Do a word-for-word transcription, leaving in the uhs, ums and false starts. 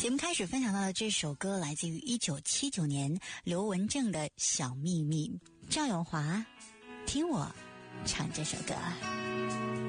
节目开始分享到的这首歌来自于一九七九年刘文正的小秘密，赵咏华，听我唱这首歌。